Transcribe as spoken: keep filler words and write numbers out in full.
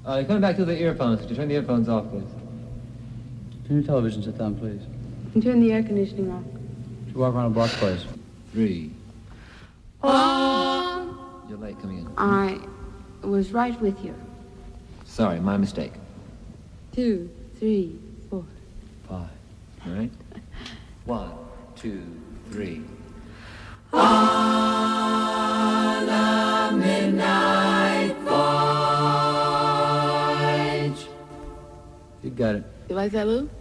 Uh, coming back to the earphones. Could you turn the earphones off, please? Turn your television set down, please. And turn the air conditioning off. Should walk around a block, please. Three. Oh. You're late coming in. I was right with you. Sorry, my mistake. Two, three, four. Five. All right? One, two, three. On the midnight voyage. You got it. You like that, Lou?